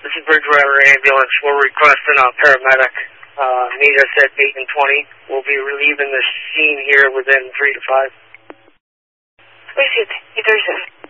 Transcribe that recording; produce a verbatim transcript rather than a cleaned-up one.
This is Bridgewater Ambulance. We're requesting a paramedic. Uh, meet us at eight and twenty. We'll be relieving the scene here within three to five. Wait a second.